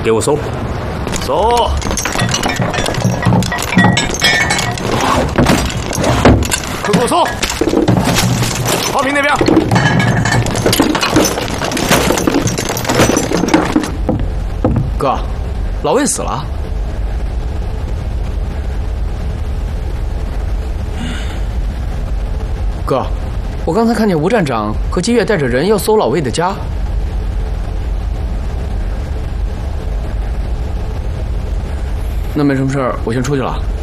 给我搜，搜！快给我搜！花瓶那边。 哥，老魏死了。哥，我刚才看见吴站长和姬月带着人要搜老魏的家。那没什么事儿，我先出去了。